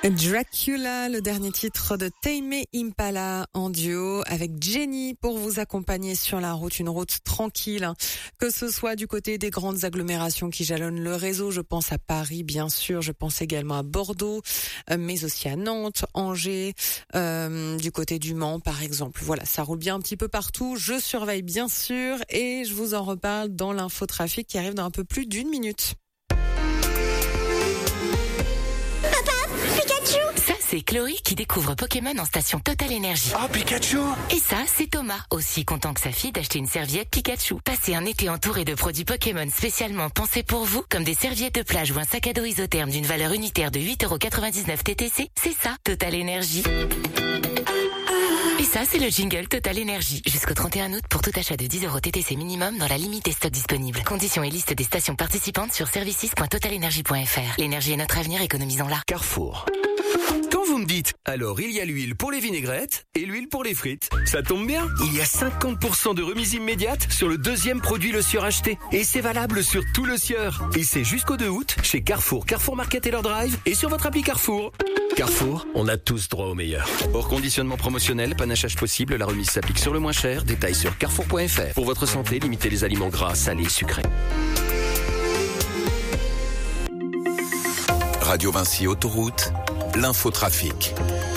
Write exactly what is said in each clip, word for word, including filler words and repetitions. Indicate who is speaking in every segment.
Speaker 1: Dracula, le dernier titre de Tame Impala en duo avec Jenny pour vous accompagner sur la route, une route tranquille, hein. Que ce soit du côté des grandes agglomérations qui jalonnent le réseau, je pense à Paris bien sûr, je pense également à Bordeaux, euh, mais aussi à Nantes, Angers, euh, du côté du Mans par exemple. Voilà, ça roule bien un petit peu partout, je surveille bien sûr et je vous en reparle dans l'infotrafic qui arrive dans un peu plus d'une minute.
Speaker 2: Ça, c'est Chloé qui découvre Pokémon en station Total Énergie.
Speaker 3: Oh, Pikachu!
Speaker 2: Et ça, c'est Thomas, aussi content que sa fille d'acheter une serviette Pikachu. Passez un été entouré de produits Pokémon spécialement pensés pour vous, comme des serviettes de plage ou un sac à dos isotherme d'une valeur unitaire de huit euros quatre-vingt-dix-neuf T T C. C'est ça, Total Énergie. Et ça, c'est le jingle Total Énergie. Jusqu'au trente et un août pour tout achat de dix euros T T C minimum dans la limite des stocks disponibles. Conditions et liste des stations participantes sur services point total énergie point f r. L'énergie est notre avenir, économisons-la.
Speaker 3: Carrefour. Quand vous me dites, alors il y a l'huile pour les vinaigrettes et l'huile pour les frites. Ça tombe bien, il y a cinquante pour cent de remise immédiate sur le deuxième produit Le Sieur acheté. Et c'est valable sur tout Le Sieur. Et c'est jusqu'au deux août chez Carrefour, Carrefour Market et leur drive et sur votre appli Carrefour. Carrefour, on a tous droit au meilleur. Hors conditionnement promotionnel, panachage possible, la remise s'applique sur le moins cher. Détails sur carrefour point f r. Pour votre santé, limitez les aliments gras, salés, sucrés.
Speaker 4: Radio Vinci Autoroute, l'infotrafic.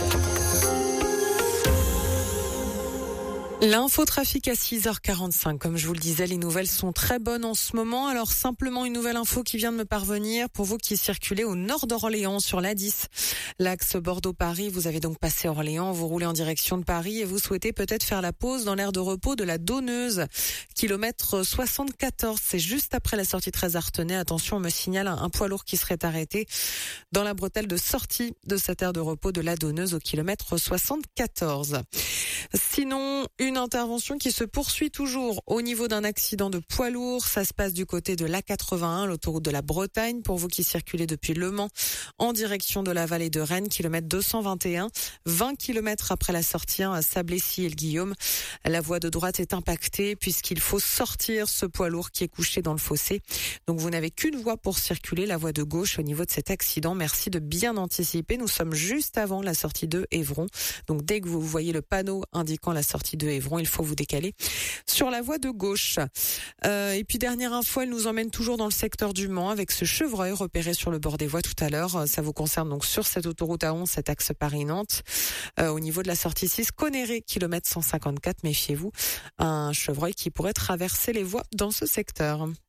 Speaker 1: L'infotrafic à six heures quarante-cinq. Comme je vous le disais, les nouvelles sont très bonnes en ce moment. Alors simplement une nouvelle info qui vient de me parvenir pour vous qui circulez au nord d'Orléans sur l'A dix. L'axe Bordeaux-Paris, vous avez donc passé Orléans, vous roulez en direction de Paris et vous souhaitez peut-être faire la pause dans l'aire de repos de la Donneuse. Kilomètre soixante-quatorze, c'est juste après la sortie treize Artenay. Attention, on me signale un poids lourd qui serait arrêté dans la bretelle de sortie de cette aire de repos de la Donneuse au kilomètre soixante-quatorze. Sinon, une intervention qui se poursuit toujours au niveau d'un accident de poids lourd. Ça se passe du côté de l'A quatre-vingt-un, l'autoroute de la Bretagne, pour vous qui circulez depuis Le Mans en direction de la vallée de Rennes, kilomètre deux cent vingt et un, vingt kilomètres après la sortie à Sablessy et le Guillaume. La voie de droite est impactée puisqu'il faut sortir ce poids lourd qui est couché dans le fossé. Donc vous n'avez qu'une voie pour circuler, la voie de gauche au niveau de cet accident. Merci de bien anticiper. Nous sommes juste avant la sortie de Évron. Donc dès que vous voyez le panneau indiquant la sortie de Évron, il faut vous décaler sur la voie de gauche. Euh, et puis dernière info, elle nous emmène toujours dans le secteur du Mans avec ce chevreuil repéré sur le bord des voies tout à l'heure. Ça vous concerne donc sur cette autoroute A onze, cet axe Paris-Nantes. Euh, au niveau de la sortie six, Conneré, kilomètre cent cinquante-quatre, méfiez-vous, un chevreuil qui pourrait traverser les voies dans ce secteur.